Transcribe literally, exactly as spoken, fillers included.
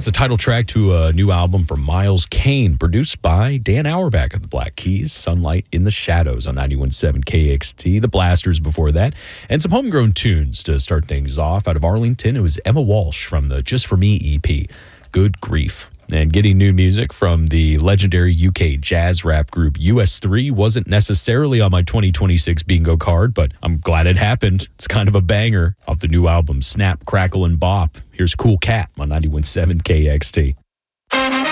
That's the title track to a new album from Miles Kane, produced by Dan Auerbach of the Black Keys, Sunlight in the Shadows on ninety-one point seven K X T, the Blasters before that, and some homegrown tunes to start things off. Out of Arlington, it was Emma Walsh from the Just For Me E P, Good Grief. And getting new music from the legendary U K jazz rap group U S three wasn't necessarily on my twenty twenty-six bingo card, but I'm glad it happened. It's kind of a banger off the new album Snap, Crackle, and Bop. Here's Cool Cat on ninety-one point seven K X T.